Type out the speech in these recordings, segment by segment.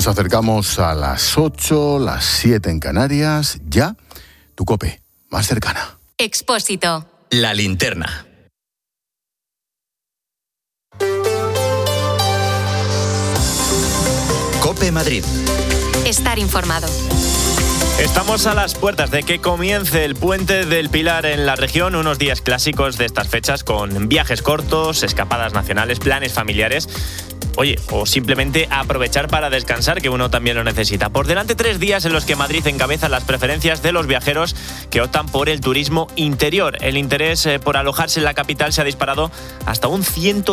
Nos acercamos a las 8, las 7 en Canarias. Ya, tu COPE, más cercana. Expósito. La linterna. COPE Madrid. Estar informado. Estamos a las puertas de que comience el Puente del Pilar en la región, unos días clásicos de estas fechas con viajes cortos, escapadas nacionales, planes familiares. Oye, o simplemente aprovechar para descansar, que uno también lo necesita. Por delante 3 días en los que Madrid encabeza las preferencias de los viajeros que optan por el turismo interior. El interés por alojarse en la capital se ha disparado hasta un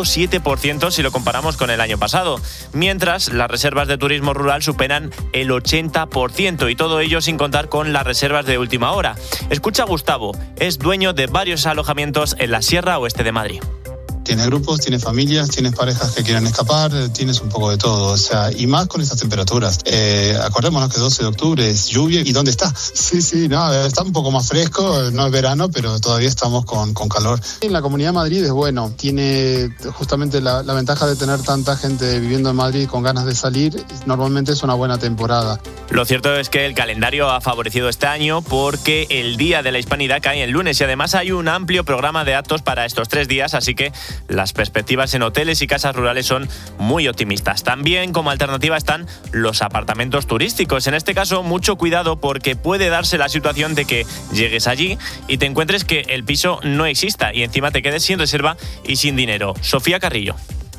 107% si lo comparamos con el año pasado. Mientras, las reservas de turismo rural superan el 80% y todo ello sin contar con las reservas de última hora. Escucha a Gustavo, es dueño de varios alojamientos en la Sierra Oeste de Madrid. Tienes grupos, tienes familias, tienes parejas que quieren escapar, tienes un poco de todo, o sea, y más con estas temperaturas. Acordémonos que 12 de octubre es lluvia, ¿y dónde está? Sí, no, está un poco más fresco, no es verano, pero todavía estamos con calor. En la Comunidad de Madrid es bueno, tiene justamente la ventaja de tener tanta gente viviendo en Madrid con ganas de salir, normalmente es una buena temporada. Lo cierto es que el calendario ha favorecido este año porque el Día de la Hispanidad cae el lunes y además hay un amplio programa de actos para estos 3 días, así que las perspectivas en hoteles y casas rurales son muy optimistas. También como alternativa están los apartamentos turísticos. En este caso, mucho cuidado porque puede darse la situación de que llegues allí y te encuentres que el piso no exista y encima te quedes sin reserva y sin dinero. Sofía Carrillo.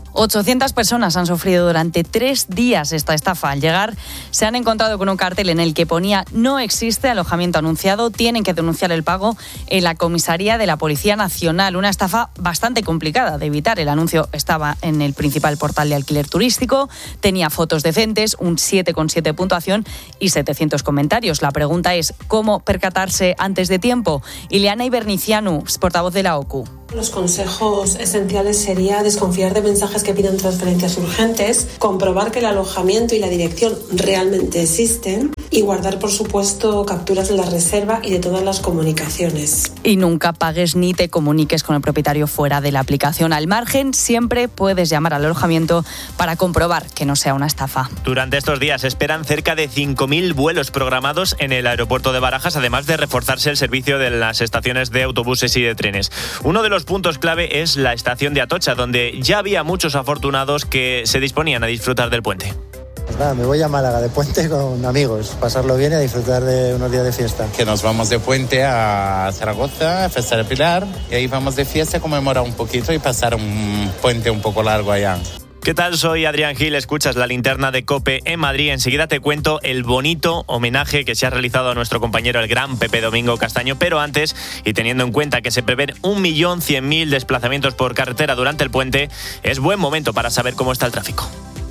800 personas han sufrido durante 3 días esta estafa. Al llegar, se han encontrado con un cartel en el que ponía "no existe alojamiento anunciado, tienen que denunciar el pago en la comisaría de la Policía Nacional". Una estafa bastante complicada de evitar. El anuncio estaba en el principal portal de alquiler turístico, tenía fotos decentes, un 7,7 puntuación y 700 comentarios. La pregunta es, ¿cómo percatarse antes de tiempo? Ileana Ibernicianu, portavoz de la OCU. Los consejos esenciales sería desconfiar de mensajes que piden transferencias urgentes, comprobar que el alojamiento y la dirección realmente existen y guardar, por supuesto, capturas de la reserva y de todas las comunicaciones. Y nunca pagues ni te comuniques con el propietario fuera de la aplicación. Al margen, siempre puedes llamar al alojamiento para comprobar que no sea una estafa. Durante estos días esperan cerca de 5.000 vuelos programados en el aeropuerto de Barajas, además de reforzarse el servicio de las estaciones de autobuses y de trenes. Uno de los puntos clave es la estación de Atocha, donde ya había muchos afortunados que se disponían a disfrutar del puente. Pues nada, me voy a Málaga de puente con amigos, pasarlo bien y a disfrutar de unos días de fiesta. Que nos vamos de puente a Zaragoza, a Festa del Pilar, y ahí vamos de fiesta, conmemorar un poquito y pasar un puente un poco largo allá. ¿Qué tal? Soy Adrián Gil, escuchas la linterna de COPE en Madrid. Enseguida te cuento el bonito homenaje que se ha realizado a nuestro compañero el gran Pepe Domingo Castaño, pero antes, y teniendo en cuenta que se prevén 1.100.000 desplazamientos por carretera durante el puente, es buen momento para saber cómo está el tráfico.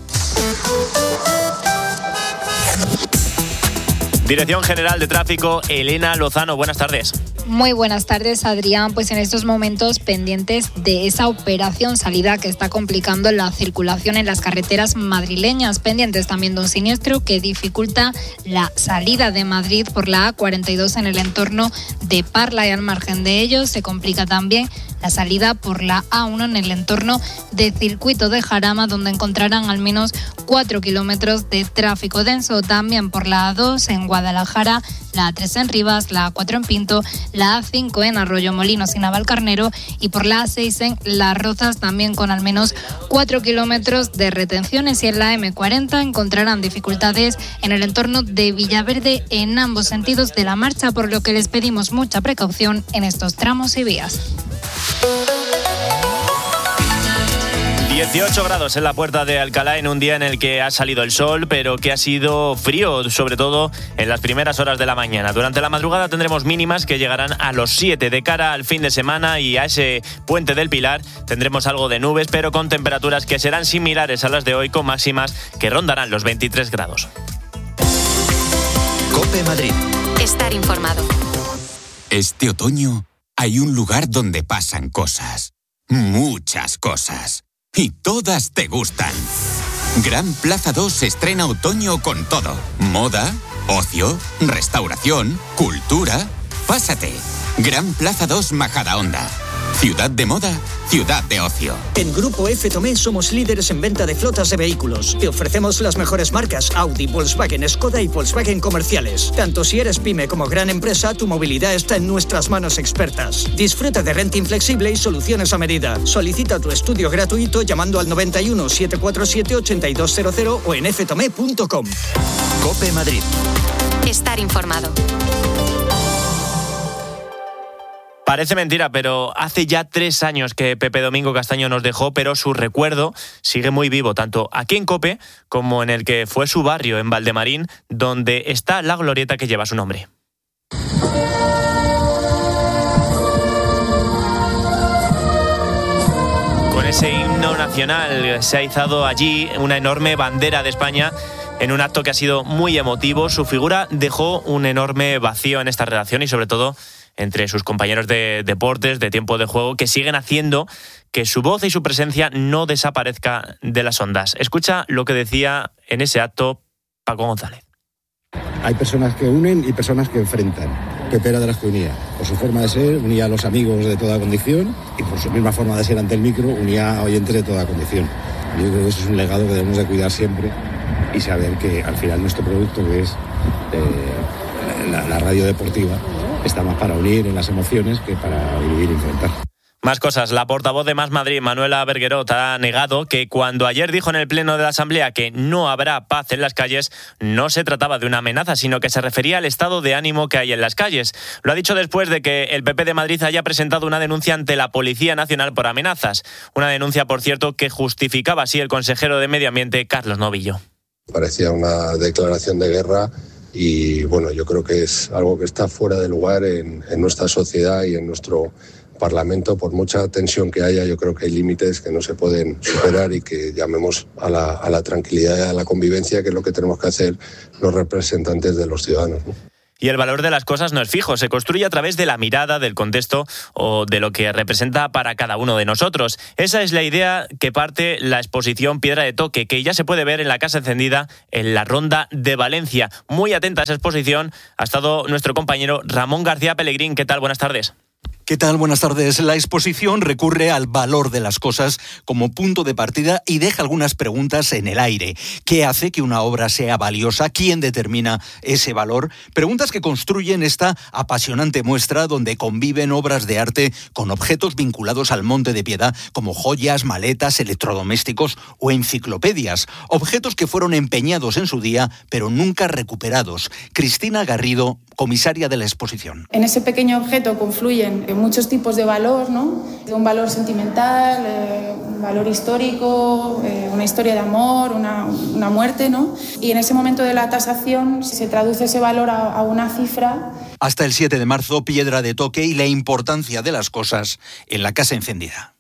Dirección General de Tráfico, Elena Lozano, buenas tardes. Muy buenas tardes, Adrián. Pues en estos momentos pendientes de esa operación salida que está complicando la circulación en las carreteras madrileñas. Pendientes también de un siniestro que dificulta la salida de Madrid por la A42 en el entorno de Parla, y al margen de ello se complica también la salida por la A1 en el entorno de Circuito de Jarama, donde encontrarán al menos 4 kilómetros de tráfico denso. También por la A2 en Guadalajara, la A3 en Rivas, la A4 en Pinto, la A5 en Arroyomolinos y Navalcarnero y por la A6 en Las Rozas, también con al menos 4 kilómetros de retenciones. Y en la M40 encontrarán dificultades en el entorno de Villaverde en ambos sentidos de la marcha, por lo que les pedimos mucha precaución en estos tramos y vías. 18 grados en la Puerta de Alcalá en un día en el que ha salido el sol, pero que ha sido frío, sobre todo en las primeras horas de la mañana. Durante la madrugada tendremos mínimas que llegarán a los 7. De cara al fin de semana y a ese Puente del Pilar tendremos algo de nubes, pero con temperaturas que serán similares a las de hoy, con máximas que rondarán los 23 grados. COPE Madrid. Estar informado. Este otoño hay un lugar donde pasan cosas. Muchas cosas. Y todas te gustan. Gran Plaza 2 se estrena otoño con todo. Moda, ocio, restauración, cultura. Pásate. Gran Plaza 2 Majadahonda. Ciudad de moda, ciudad de ocio. En Grupo F. Tomé somos líderes en venta de flotas de vehículos. Te ofrecemos las mejores marcas Audi, Volkswagen, Skoda y Volkswagen comerciales. Tanto si eres pyme como gran empresa, tu movilidad está en nuestras manos expertas. Disfruta de renting flexible y soluciones a medida. Solicita tu estudio gratuito llamando al 91 747 8200 o en ftome.com. COPE Madrid. Estar informado. Parece mentira, pero hace ya 3 años que Pepe Domingo Castaño nos dejó, pero su recuerdo sigue muy vivo, tanto aquí en COPE como en el que fue su barrio, en Valdemarín, donde está la glorieta que lleva su nombre. Con ese himno nacional se ha izado allí una enorme bandera de España en un acto que ha sido muy emotivo. Su figura dejó un enorme vacío en esta redacción y sobre todo entre sus compañeros de deportes, de tiempo de juego, que siguen haciendo que su voz y su presencia no desaparezca de las ondas. Escucha lo que decía en ese acto Paco González. Hay personas que unen y personas que enfrentan. Pepe era de las que unía. Por su forma de ser, unía a los amigos de toda condición y por su misma forma de ser ante el micro, unía a oyentes de toda condición. Yo creo que eso es un legado que debemos de cuidar siempre y saber que al final nuestro producto, que es la radio deportiva, está más para unir en las emociones que para dividir y enfrentar. Más cosas. La portavoz de Más Madrid, Manuela Berguerot, ha negado que cuando ayer dijo en el pleno de la Asamblea que no habrá paz en las calles, no se trataba de una amenaza, sino que se refería al estado de ánimo que hay en las calles. Lo ha dicho después de que el PP de Madrid haya presentado una denuncia ante la Policía Nacional por amenazas. Una denuncia, por cierto, que justificaba así el consejero de Medio Ambiente, Carlos Novillo. Parecía una declaración de guerra. Y bueno, yo creo que es algo que está fuera de lugar en nuestra sociedad y en nuestro Parlamento. Por mucha tensión que haya, yo creo que hay límites que no se pueden superar y que llamemos a la tranquilidad y a la convivencia, que es lo que tenemos que hacer los representantes de los ciudadanos, ¿no? Y el valor de las cosas no es fijo, se construye a través de la mirada, del contexto o de lo que representa para cada uno de nosotros. Esa es la idea que parte la exposición Piedra de Toque, que ya se puede ver en la Casa Encendida en la Ronda de Valencia. Muy atenta a esa exposición ha estado nuestro compañero Ramón García Pellegrín. ¿Qué tal? Buenas tardes. ¿Qué tal? Buenas tardes. La exposición recurre al valor de las cosas como punto de partida y deja algunas preguntas en el aire. ¿Qué hace que una obra sea valiosa? ¿Quién determina ese valor? Preguntas que construyen esta apasionante muestra donde conviven obras de arte con objetos vinculados al Monte de Piedad, como joyas, maletas, electrodomésticos o enciclopedias. Objetos que fueron empeñados en su día, pero nunca recuperados. Cristina Garrido, comisaria de la exposición. En ese pequeño objeto confluyen muchos tipos de valor, ¿no? Un valor sentimental, un valor histórico, una historia de amor, una muerte, ¿no? Y en ese momento de la tasación se traduce ese valor a una cifra. Hasta el 7 de marzo, Piedra de Toque y la importancia de las cosas en la Casa Encendida.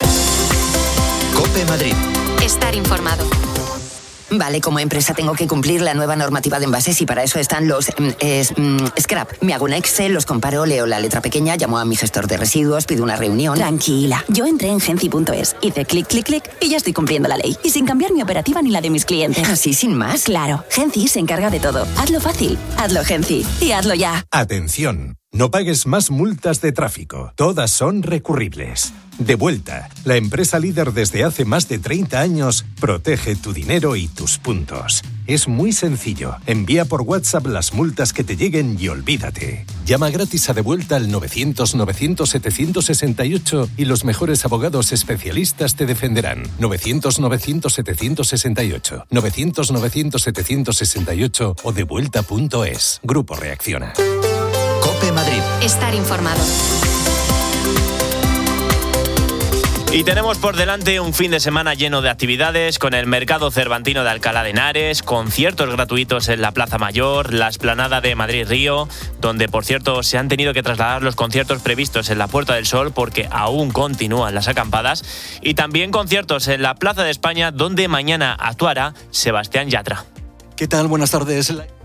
COPE Madrid. Estar informado. Vale, como empresa tengo que cumplir la nueva normativa de envases y para eso están los scrap. Me hago un Excel, los comparo, leo la letra pequeña, llamo a mi gestor de residuos, pido una reunión. Tranquila, yo entré en Genci.es, hice clic, clic, clic y ya estoy cumpliendo la ley. Y sin cambiar mi operativa ni la de mis clientes. ¿Así sin más? Claro, Genci se encarga de todo. Hazlo fácil, hazlo Genci y hazlo ya. Atención, no pagues más multas de tráfico. Todas son recurribles. Devuelta, la empresa líder desde hace más de 30 años, protege tu dinero y tus puntos. Es muy sencillo. Envía por WhatsApp las multas que te lleguen y olvídate. Llama gratis a Devuelta al 900-900-768 y los mejores abogados especialistas te defenderán. 900-900-768. 900-900-768 o devuelta.es. Grupo Reacciona. COPE Madrid. Estar informado. Y tenemos por delante un fin de semana lleno de actividades, con el Mercado Cervantino de Alcalá de Henares, conciertos gratuitos en la Plaza Mayor, la Explanada de Madrid Río, donde por cierto se han tenido que trasladar los conciertos previstos en la Puerta del Sol porque aún continúan las acampadas, y también conciertos en la Plaza de España, donde mañana actuará Sebastián Yatra. ¿Qué tal? Buenas tardes.